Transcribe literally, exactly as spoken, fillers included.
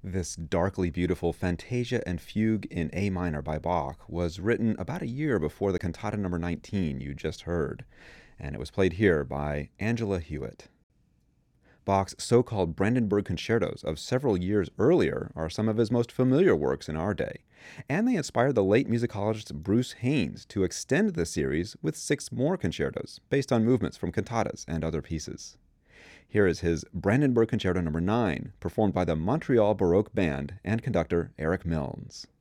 This darkly beautiful Fantasia and Fugue in A minor by Bach was written about a year before the cantata number nineteen you just heard, and it was played here by Angela Hewitt. Bach's so-called Brandenburg concertos of several years earlier are some of his most familiar works in our day, and they inspired the late musicologist Bruce Haynes to extend the series with six more concertos based on movements from cantatas and other pieces. Here is his Brandenburg Concerto number nine, performed by the Montreal Baroque Band and conductor Eric Milnes.